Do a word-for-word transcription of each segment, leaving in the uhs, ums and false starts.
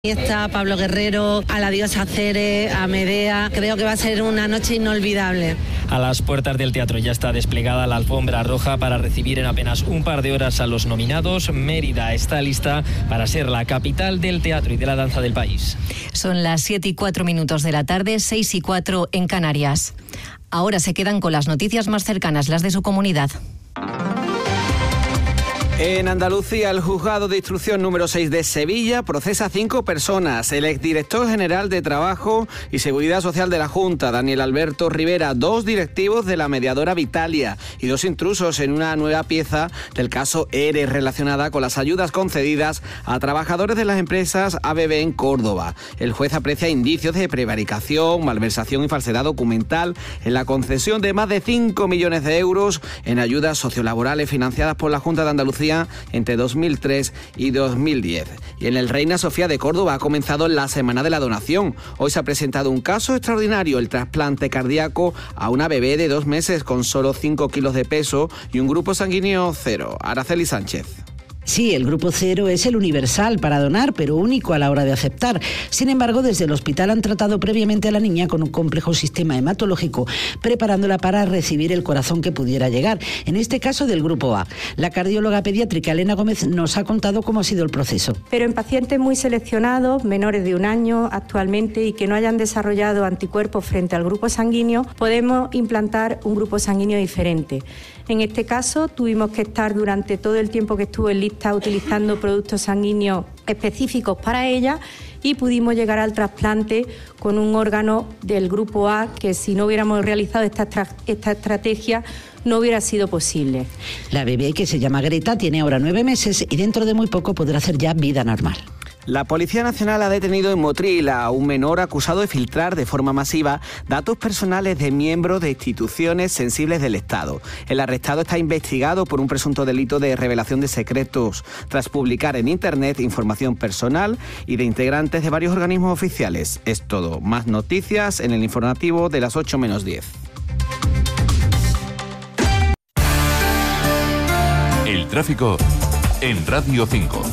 Está Pablo Guerrero, a la diosa Ceres, a Medea. Creo que va a ser una noche inolvidable. A las puertas del teatro ya está desplegada la alfombra roja para recibir en apenas un par de horas a los nominados. Mérida está lista para ser la capital del teatro y de la danza del país. Son las siete y cuatro minutos de la tarde, seis y cuatro en Canarias. Ahora se quedan con las noticias más cercanas, las de su comunidad. En Andalucía, el juzgado de instrucción número seis de Sevilla procesa a cinco personas. El exdirector general de Trabajo y Seguridad Social de la Junta, Daniel Alberto Rivera, dos directivos de la mediadora Vitalia y dos intrusos en una nueva pieza del caso ERE relacionada con las ayudas concedidas a trabajadores de las empresas A B B en Córdoba. El juez aprecia indicios de prevaricación, malversación y falsedad documental en la concesión de más de cinco millones de euros en ayudas sociolaborales financiadas por la Junta de Andalucía entre dos mil tres y dos mil diez. Y en el Reina Sofía de Córdoba ha comenzado la Semana de la Donación. Hoy se ha presentado un caso extraordinario, el trasplante cardíaco a una bebé de dos meses con solo cinco kilos de peso y un grupo sanguíneo cero. Araceli Sánchez. Sí, el grupo cero es el universal para donar, pero único a la hora de aceptar. Sin embargo, desde el hospital han tratado previamente a la niña con un complejo sistema hematológico, preparándola para recibir el corazón que pudiera llegar, en este caso del grupo A. La cardióloga pediátrica Elena Gómez nos ha contado cómo ha sido el proceso. Pero en pacientes muy seleccionados, menores de un año actualmente, y que no hayan desarrollado anticuerpos frente al grupo sanguíneo, podemos implantar un grupo sanguíneo diferente. En este caso, tuvimos que estar durante todo el tiempo que estuvo en lista utilizando productos sanguíneos específicos para ella y pudimos llegar al trasplante con un órgano del grupo A que si no hubiéramos realizado esta, esta estrategia no hubiera sido posible. La bebé, que se llama Greta, tiene ahora nueve meses y dentro de muy poco podrá hacer ya vida normal. La Policía Nacional ha detenido en Motril a un menor acusado de filtrar de forma masiva datos personales de miembros de instituciones sensibles del Estado. El arrestado está investigado por un presunto delito de revelación de secretos tras publicar en Internet información personal y de integrantes de varios organismos oficiales. Es todo. Más noticias en el informativo de las ocho menos diez. El tráfico en Radio cinco.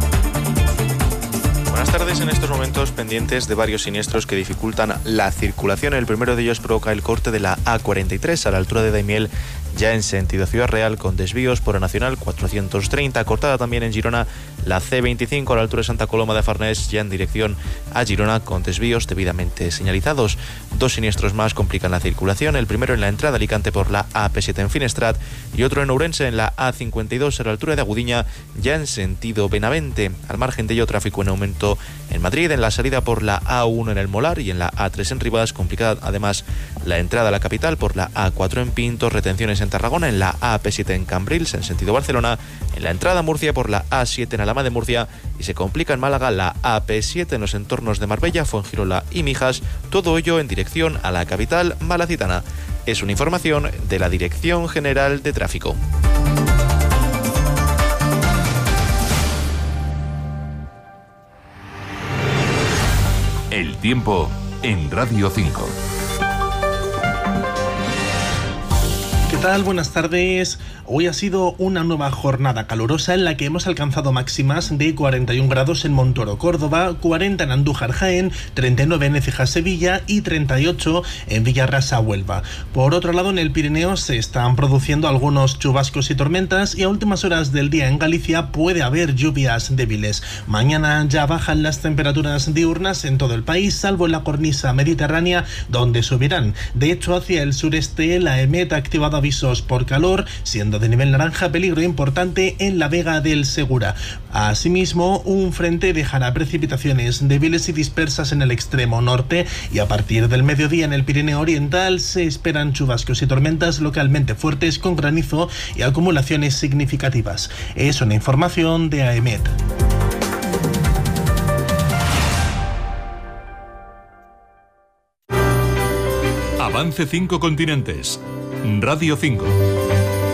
Buenas tardes. En estos momentos pendientes de varios siniestros que dificultan la circulación. El primero de ellos provoca el corte de la A cuarenta y tres a la altura de Daimiel, ya en sentido Ciudad Real, con desvíos por la Nacional cuatrocientos treinta. Cortada también en Girona la C veinticinco a la altura de Santa Coloma de Farnés, ya en dirección a Girona, con desvíos debidamente señalizados. Dos siniestros más complican la circulación. El primero en la entrada a Alicante por la A P siete en Finestrat y otro en Ourense en la A cincuenta y dos a la altura de Agudiña, ya en sentido Benavente. Al margen de ello, tráfico en aumento en Madrid, en la salida por la A uno en el Molar y en la A tres en Rivas. Complicada además la entrada a la capital por la A cuatro en Pinto, retenciones en Tarragona, en la A P siete en Cambrils en sentido Barcelona, en la entrada a Murcia por la A siete en Alhama de Murcia, y se complica en Málaga la A P siete en los entornos de Marbella, Fuengirola y Mijas, todo ello en dirección a la capital malacitana. Es una información de la Dirección General de Tráfico. El tiempo en Radio cinco. ¿Qué tal? Buenas tardes. Hoy ha sido una nueva jornada calurosa en la que hemos alcanzado máximas de cuarenta y un grados en Montoro, Córdoba, cuarenta en Andújar, Jaén, treinta y nueve en Écija, Sevilla y treinta y ocho en Villarrasa, Huelva. Por otro lado, en el Pirineo se están produciendo algunos chubascos y tormentas y a últimas horas del día en Galicia puede haber lluvias débiles. Mañana ya bajan las temperaturas diurnas en todo el país, salvo en la cornisa mediterránea, donde subirán. De hecho, hacia el sureste, la EMET ha activado avisos por calor, siendo de nivel naranja peligro importante en la Vega del Segura. Asimismo, un frente dejará precipitaciones débiles y dispersas en el extremo norte y a partir del mediodía en el Pirineo Oriental se esperan chubascos y tormentas localmente fuertes con granizo y acumulaciones significativas. Es una información de A E M E T. Avance cinco continentes. Radio cinco.